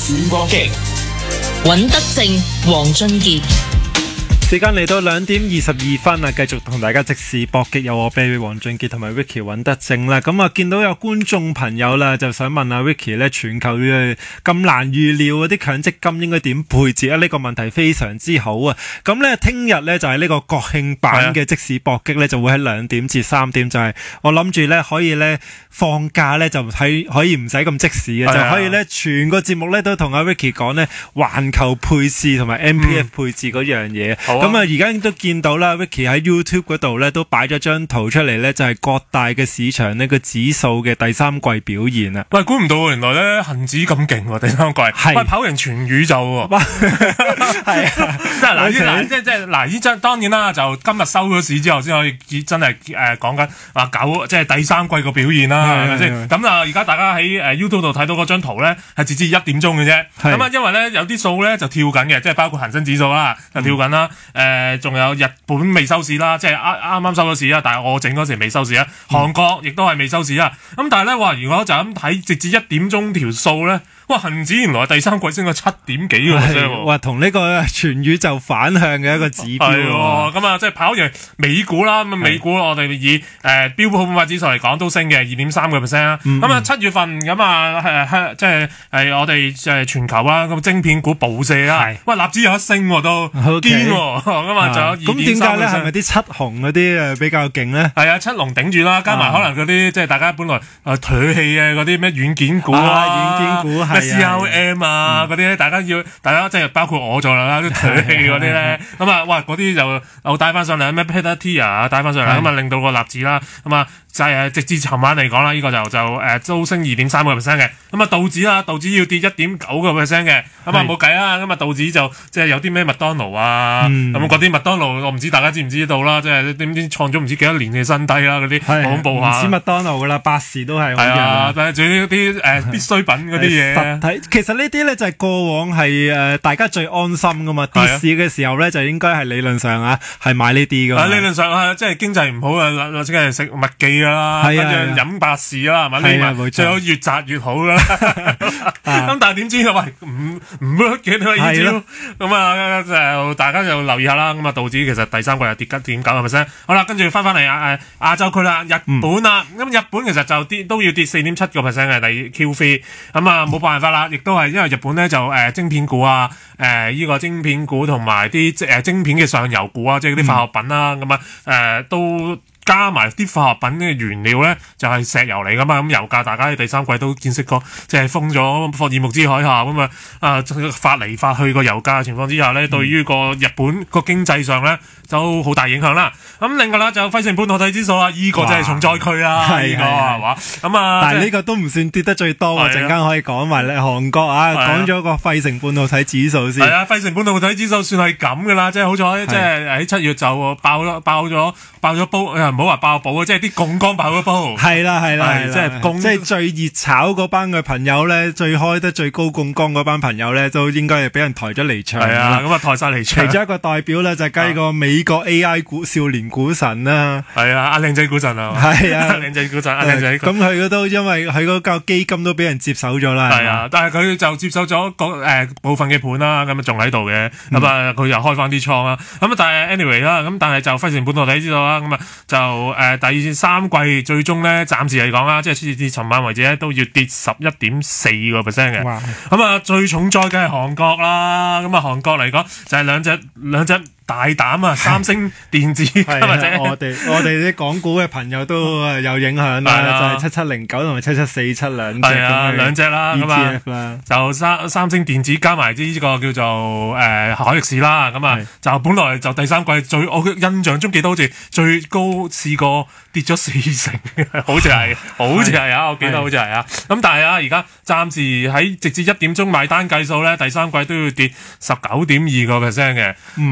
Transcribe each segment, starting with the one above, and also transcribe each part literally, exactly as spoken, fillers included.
時搏擊， 尹德正、黃俊傑。 時間嚟到兩點二十二分啦，繼續同大家即時搏擊，有我 Baby 黃俊傑同埋 Vicky 尹德正啦。咁啊，見到有觀眾朋友啦，就想問阿 Vicky 咧，全球嘅咁難預料嗰啲強積金應該點配置啊？呢個問題非常之好啊！咁咧，聽日咧就係呢個國慶版嘅即時搏擊咧，就會喺兩點至三點，就係我諗住咧可以咧放假咧就喺可以唔使咁即時嘅，就可以咧全個節目咧都同阿 Vicky 講咧環球配置同埋 M P F 配置嗰樣嘢。咁啊，而家都見到啦 ，Vicky 喺 YouTube 嗰度咧都擺咗張圖出嚟咧，就係各大嘅市場呢個指數嘅第三季表現啊！ 喂，估唔到原來咧恒指咁勁喎，第三季係喂跑贏全宇宙喎，係啊！即係嗱，嗱即係即係嗱，呢張當然啦，就今日收咗市之後先可以真係誒講緊話九即係第三季個表現啦，係咪先？咁啊，而家大家喺誒 YouTube 度睇到嗰張圖咧，係截至一點鐘嘅啫。咁啊，因為咧有啲數咧就跳緊嘅，即係包括恒生指數啦，就跳緊啦。誒，仲有日本未收市啦，即係啱啱啱收咗市啦，但係我整嗰時未收市啊。韓國亦都係未收市啊。咁但係咧，話如果就咁睇，直至一點鐘條數咧，哇！恒指原來第三季升咗七點幾個 percent 喎， 哇！同呢個全宇宙反向嘅一個指標喎。 咁啊，即係跑贏美股啦。咁美股我哋以誒、呃、標普五百指數嚟講都升嘅二點三個 percent 啦。咁啊七月份咁啊係即係係我哋即係全球啦，咁晶片股暴瀉啦。喂，納指有一升喎都堅喎。咁啊仲有二點三 percent。咁點解咧？係咪啲七雄嗰啲誒比較勁咧？係啊，七龍頂住啦，加埋可能嗰啲即係大家本來誒唾棄嘅嗰啲咩軟件股啊，軟件股係。C R M 啊嗰啲咧，大家要大家即係包括我在內啦，啲唾棄嗰啲咧，咁啊，哇嗰啲就又帶翻上嚟咩 Peter 啊帶翻上嚟，咁啊令到個納指啦，咁啊就係直至尋晚嚟講啦，呢個就就誒都升二點三個 percent 嘅，咁啊道指啦，道指要跌一點九個 percent 嘅，咁啊冇計啦，咁啊道指就即係有啲咩麥當勞啊，咁嗰啲麥當勞我唔知大家知唔知道啦，即係點知創咗唔知幾多年嘅新低啦，嗰啲好恐怖下。 唔止麥當勞噶啦，百事都係。 係啊，但係仲有啲誒必需品嗰啲嘢。 實體其實呢啲咧就係過往係誒大家最安心噶嘛，跌市嘅時候咧就應該係理論上啊係買呢啲噶。 理論上啊，即係經濟唔好啊，即係食麥記啦，跟住飲百事啦，係咪？係啊，冇錯。最好越賺越好啦。咁但係點知喂唔唔 work 嘅呢個招？咁啊就大家就留意下啦。咁啊道指其實第三季又跌一點九個 percent。好啦，跟住翻翻嚟啊誒亞洲區啦，日本啊，咁日本其實就跌都要跌四點七個 percent 嘅第 Q 三。咁啊冇辦法啦，亦都係因為日本咧就誒晶片股啊，誒呢個晶片股同埋啲誒晶片嘅上游股啊，即係啲化學品啦，咁啊誒都。加埋啲化學品嘅原料咧，就係、是、石油嚟噶嘛，咁油價大家喺第三季都見識過，即係封咗霍爾木茲海峽咁啊，啊發嚟發去個油價嘅情況之下咧，嗯、對於個日本個經濟上咧都好大影響啦。咁另外啦，就費城半導體指數啦，依、這個真係重災區啦，呢個係嘛？咁啊， 但係呢個都唔算跌得最多啊，陣間可以講埋咧韓國啊，講咗個費城半導體指數先。 係啊，費城半導體指數算係咁噶啦，即係好彩，即係喺七月就爆咗爆咗爆咗煲。唔好話爆煲啊！即係啲槓桿爆咗煲， 係啦係啦， 即係即係最熱炒嗰班嘅朋友咧，最開得最高槓桿嗰班朋友咧，都應該係俾人抬咗離場。 係啊，咁啊抬晒離場。 其中一個代表咧就係呢個美國 A I 股少年股神啦。 係啊，阿靚仔股神啊。係啊，靚仔股神，阿靚仔。 咁佢都因為佢嗰個基金都俾人接手咗啦。 係啊，但係佢就接手咗個誒部分嘅盤啦，咁啊仲喺度嘅。咁啊佢又開翻啲倉啦。咁啊但係 anyway 啦，咁但係就費城半導體知道啦，咁啊就誒。誒，第二三季最終咧，暫時嚟講啦，即係至至尋晚為止咧，都要跌十一點四個 percent 嘅。咁啊，最重災梗係韓國啦。咁啊，韓國嚟講就係兩隻兩隻大膽啊，三星電子或者我哋我哋啲港股嘅朋友都有影響啦，就係七七零九同埋七七四七兩隻咁樣兩隻啦。咁啊，就三三星電子加埋呢個叫做誒、呃、海力士啦。咁啊，就本來就第三季最我印象中記得好似最高試過跌咗四成，好似係，好似係啊，我記得好似係啊。咁但係啊，而家暫時喺直至一點鐘買單計數咧，第三季都要跌十九點二個 percent 嘅。咁啊，當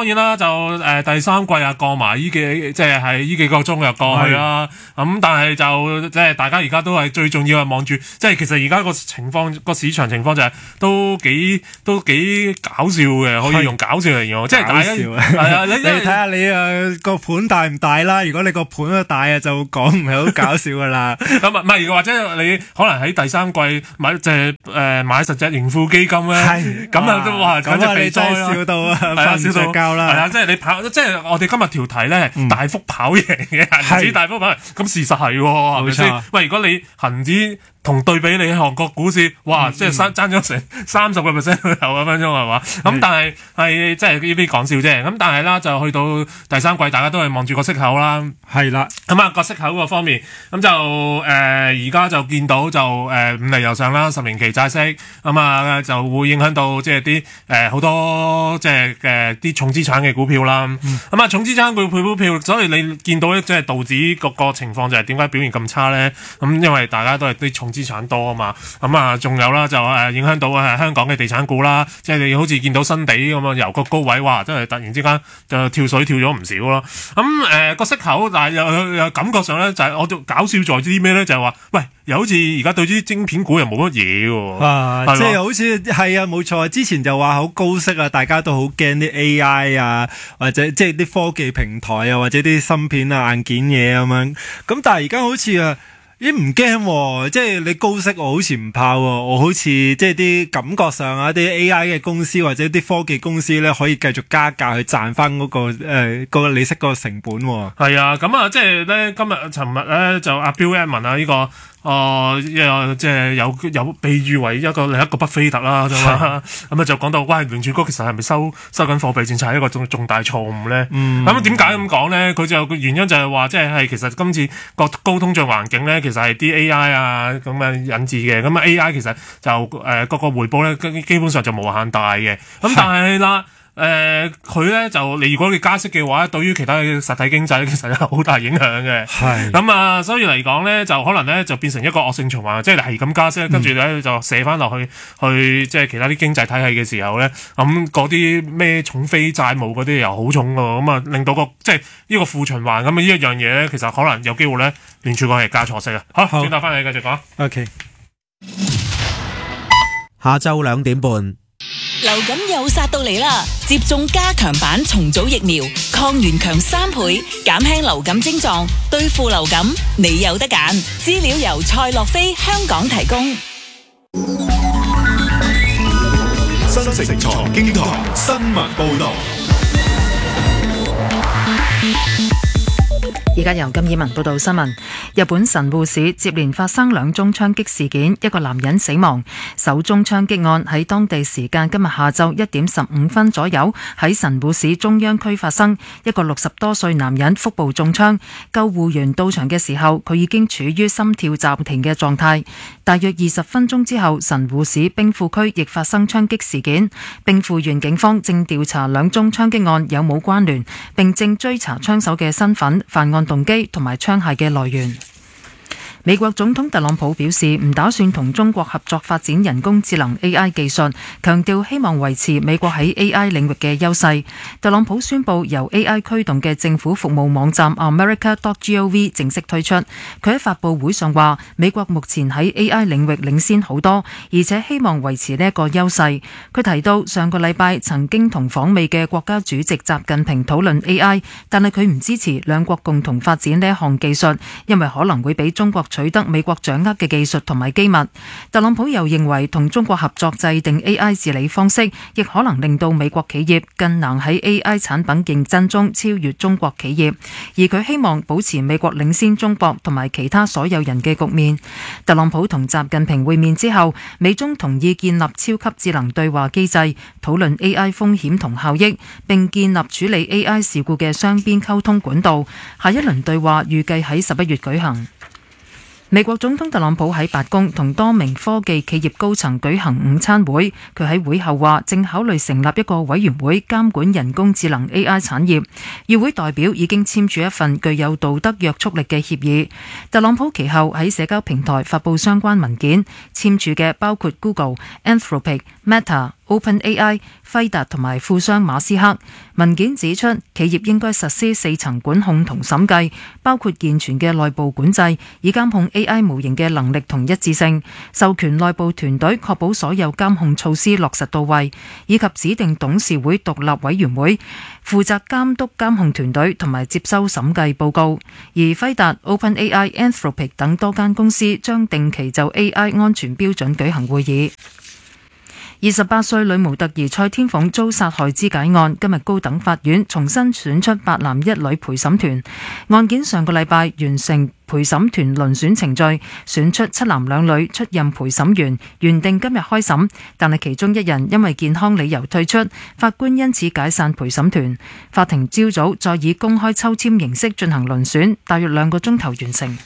當然啦，就誒、呃、第三季啊過埋依幾即係係依幾個鐘又過去啦。咁、嗯、但係就即係大家而家都係最重要係望住，即係其實而家個情況個市場情況就係都幾都幾搞笑嘅，可以用搞笑嚟形容，即係大家係啊，你睇下你啊個盤大唔大啦？如果你個盤都大啊，就講唔係好搞笑噶啦。 咁唔係或者你可能喺第三季買即係誒買實隻盈富基金咧，咁啊都話咁就被災啦，笑到啊，係啊，笑到交啦，係啊，即係你跑，即係我哋今日條題咧，大幅跑贏嘅恆指大幅跑贏，咁事實係係咪先？喂，如果你恆指同對比你韓國股市，哇，嗯、即係爭爭咗成三十個 percent 頭一分鐘係嘛？咁、嗯、但係係即係呢啲講笑啫。咁但係啦，就去到第三季，大家都係望住個息口啦。係啦，咁啊個息口個方面，咁就誒而家就見到就誒、呃、五厘以上啦，十年期債息，咁、嗯、啊就會影響到即係啲誒好多即係誒啲重資產嘅股票啦。咁、嗯、啊、嗯、重資產股票股票，所以你見到咧即係道指個個情況就係點解表現咁差咧？咁、嗯、因為大家都係啲重資產多啊嘛，咁啊仲有啦就誒影響到誒香港嘅地產股啦，即係你好似見到新地咁啊由個高位哇真係突然之間就跳水跳咗唔少咯。咁誒個息口但係又又感覺上咧就係、是、我就搞笑在啲咩咧就係、是、話喂又好似而家對啲晶片股又冇乜嘢喎， 啊即係好似係啊冇錯，之前就話好高息啊，大家都好驚啲 A I 啊或者即係啲科技平台啊或者啲芯片啊硬件嘢咁樣，咁但係而家好似啊咦唔驚，即係你高息我好似唔怕，我好似即係啲感覺上啊啲 A I 嘅公司或者啲科技公司咧可以繼續加價去賺翻嗰個誒、呃嗰個利息嗰個成本。 係啊，咁啊即係咧今日尋日咧就阿 Bill Ackman 啊呢個。哦，即係有有被譽為一個另一個巴菲特啦，咁啊就講到，喂聯儲局其實係咪收收緊貨幣政策係一個重重大錯誤咧？咁點解咁講咧？佢就個原因就係話，即係係其實今次個高通脹環境咧，其實係啲 A I 啊咁嘅引致嘅。咁啊 A I 其實就誒、呃、個個回報咧，基本上就無限大嘅。咁但係啦。誒，佢咧、呃、就你如果你加息嘅話，對於其他嘅實體經濟其實有好大影響嘅。係咁啊，所以嚟講咧，就可能咧就變成一個惡性循環，即係係咁加息，跟住咧就射翻落去去即係其他啲經濟體系嘅時候咧，咁嗰啲咩重非債務嗰啲又好重咯，咁啊令到個即係呢個負循環咁啊呢一樣嘢咧，其實可能有機會咧聯儲局係加錯息啊。好，轉頭翻嚟繼續講。OK， 下晝兩點半。 流感又殺到嚟啦！接種加強版重組疫苗，抗原強三倍，減輕流感症狀，對付流感你有得揀。資料由蔡樂飛香港提供。 新城財經台新聞報道。 而家由金以文報道新聞。日本神戶市接連發生兩宗槍擊事件，一個男人死亡。首宗槍擊案喺當地時間今日下晝一點十五分左右喺神戶市中央區發生，一個六十多歲男人腹部中槍，救護員到場嘅時候佢已經處於心跳暫停嘅狀態。大約二十分鐘之後，神戶市兵庫區亦發生槍擊事件，兵庫縣警方正調查兩宗槍擊案有冇關聯，並正追查槍手嘅身份、犯案動機同埋槍械嘅來源。美國總統特朗普表示唔打算同中國合作發展人工智能 A I 技術，強調希望維持美國喺 A I 領域嘅優勢。特朗普宣布由 A I 驅動嘅政府服務網站 America dot gov 正式推出。佢喺發佈會上話，美國目前喺 A I 領域領先好多，而且希望維持呢一個優勢。佢提到上個禮拜曾經同訪美嘅國家主席習近平討論 A I， 但係佢唔支持兩國共同發展呢一項技術，因為可能會俾中國取得美國掌握嘅技術同埋機密。特朗普又認為同中國合作制定 A I 治理方式，亦可能令到美國企業更難喺 A I 產品競爭中超越中國企業。而佢希望保持美國領先中國同埋其他所有人嘅局面。特朗普同習近平會面之後，美中同意建立超級智能對話機制，討論 A I 風險同效益，並建立處理 A I 事故嘅雙邊溝通管道。下一輪對話預計喺十一月舉行。美國總統特朗普喺白宮同多名科技企業高層舉行午餐會，佢喺會後話正考慮成立一個委員會監管人工智能 A I 產業。與會代表已經簽署一份具有道德約束力嘅協議。特朗普其後喺社交平台發佈相關文件，簽署嘅包括 Google、Anthropic、Meta、 OpenAI、輝達同埋富商馬斯克。文件指出，企業應該實施四層管控同審計，包括健全嘅內部管制，以監控 A I 模型嘅能力同一致性，授權內部團隊確保所有監控措施落實到位，以及指定董事會獨立委員會負責監督監控團隊同埋接收審計報告。而輝達、OpenAI、Anthropic 等多間公司將定期就 A I 安全標準舉行會議。二十八歲女模特兒蔡天鳳遭殺害肢解案，今日高等法院重新選出八男一女陪審團。案件上個禮拜完成陪審團遴選程序，選出七男兩女出任陪審員，原定今日開審，但係其中一人因為健康理由退出，法官因此解散陪審團。法庭朝早再以公開抽籤形式進行遴選，大約兩個鐘頭完成。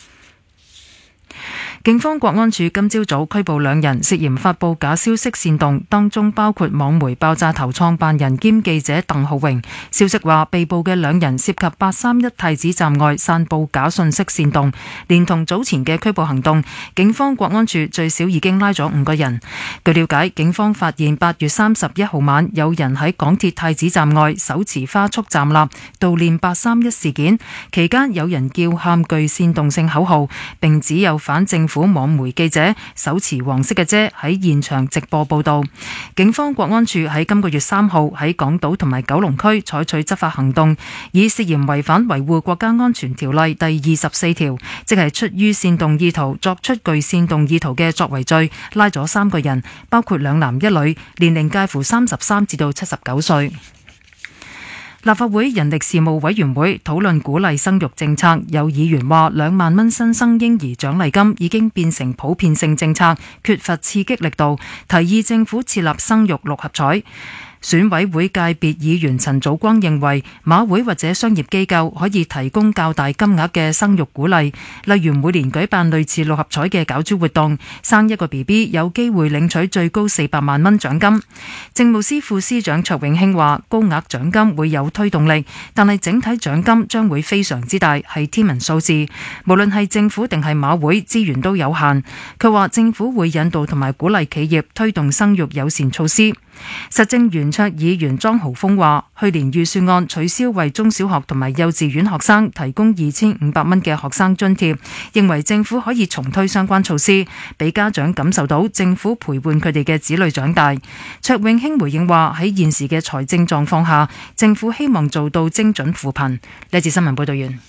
警方國安處今朝早拘捕兩人，涉嫌發布假消息煽動，當中包括網媒爆炸頭創辦人兼記者鄧浩榮。消息話，被捕嘅兩人涉及八三一太子站外散布假信息煽動，連同早前嘅拘捕行動，警方國安處最少已經拉咗五個人。據了解，警方發現八月三十一號晚有人喺港鐵太子站外手持花束站立悼念八三一事件，期間有人叫喊具煽動性口號，並只有反政府網媒記者手持黃色嘅遮喺現場直播報道。警方國安處喺今個月三號喺港島同埋九龍區採取執法行動，以涉嫌違反維護國家安全條例第二十四條，即係出於煽動意圖作出具煽動意圖嘅作為罪，拉咗三個人，包括兩男一女，年齡介乎三十三至到七十九歲。立法會人力事務委員會討論鼓勵生育政策，有議員話兩萬蚊新生嬰兒獎勵金已經變成普遍性政策，缺乏刺激力度，提議政府設立生育六合彩。選委會界別議員陳祖光認為，馬會或者商業機構可以提供較大金額嘅生育鼓勵，例如每年舉辦類似六合彩嘅攪珠活動，生一個 B B 有機會領取最高四百萬蚊獎金。政務司副司長卓永興話，高額獎金會有推動力，但係整體獎金將會非常之大，係天文數字。無論係政府定係馬會，資源都有限。佢話政府會引導同埋鼓勵企業推動生育友善措施。實政圓桌議員莊豪鋒話，去年預算案取消為中小學同埋幼稚園學生提供二千五百蚊嘅學生津貼，認為政府可以重推相關措施，俾家長感受到政府陪伴佢哋嘅子女長大。卓永興回應話，喺現時嘅財政狀況下，政府希望做到精準扶貧。呢節新聞報道完。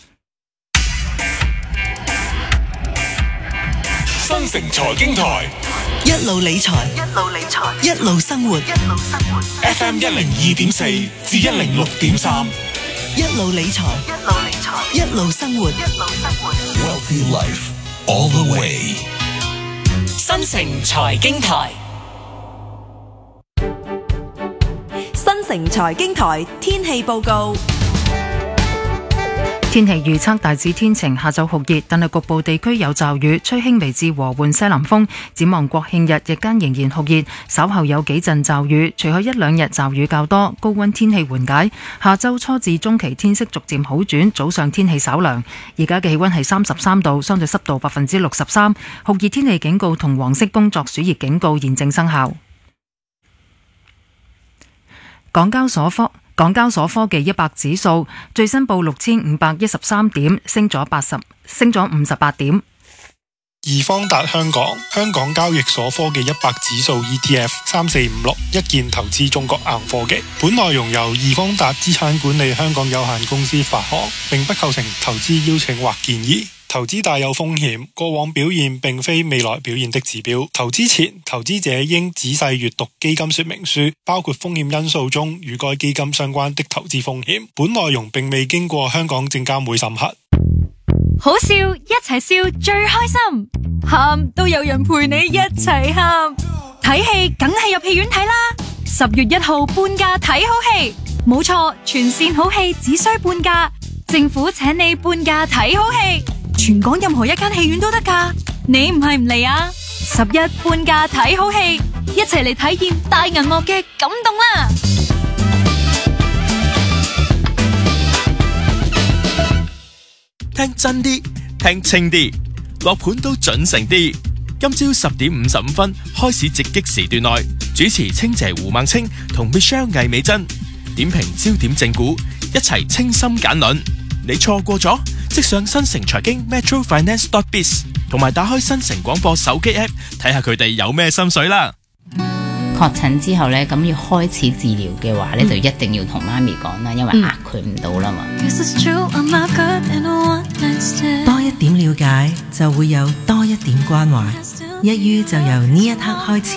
新城財經台一路理財，一路理財，一路生活，一路生活。 F M 一零二點四至一零六點三， 一路理財，一路理財，一路生活，一路生活。 Wealthy Life all the way。 新城財經台，新城財經台天氣報告。 天氣預測大致天晴，下晝酷熱，但係局部地區有驟雨，吹輕微至和緩西南風。展望國慶日，日間仍然酷熱，稍後有幾陣驟雨，隨後一兩日驟雨較多，高溫天氣緩解。下週初至中期天色逐漸好轉，早上天氣稍涼。而家嘅氣溫係三十三度，相對濕度百分之六十三，酷熱天氣警告同黃色工作暑熱警告現正生效。港交所科港交所科技一百指數最新報六千五百一十三點，升咗八十，升咗五十八點。 易方達香港香港交易所科技一百指數 E T F 三四五六一鍵投資中國硬科技。本內容由易方達資產管理香港有限公司發行，並不構成投資邀請或建議。投資大有風險，過往表現並非未來表現的指標。投資前，投資者應仔細閱讀基金說明書，包括風險因素中與該基金相關的投資風險。本內容並未經過香港證監會審核。 好笑，一齊笑最開心，喊都有人陪你一齊喊。睇戲梗係入戲院睇啦！十月一號半價睇好戲，冇錯，全線好戲只需半價，政府請你半價睇好戲。全港任何一間戲院都得㗎，你唔係唔嚟啊？十一半價睇好戲，一齊嚟體驗大銀幕嘅感動啦！ 聽真啲，聽清啲，落盤都準成啲。今朝十點五十五分開始直擊時段內， 主持清姐胡孟青同 Michelle 魏美珍點評焦點正股，一齊清心簡論。你錯過咗，即上新城財經 metro finance dot biz 同埋打開新城廣播手機 app 睇下佢哋有咩心水啦。 確診之後呢，咁要開始治療嘅話呢、嗯、就一定要同媽咪講啦，因為呃佢唔到啦嘛。 多一點了解，就會有多一點關懷。一於就由呢一刻開始。